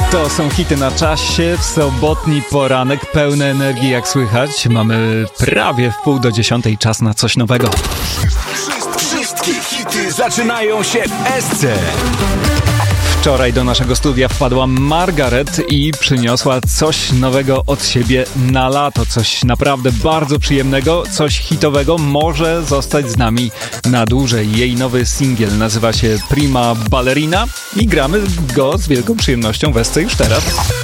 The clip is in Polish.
To są hity na czasie, w sobotni poranek, pełny energii jak słychać. Mamy prawie 9:30, czas na coś nowego. Wszystkie hity zaczynają się w SC. Wczoraj do naszego studia wpadła Margaret i przyniosła coś nowego od siebie na lato. Coś naprawdę bardzo przyjemnego, coś hitowego, może zostać z nami na dłużej. Jej nowy singiel nazywa się Prima Ballerina i gramy go z wielką przyjemnością w SC już teraz.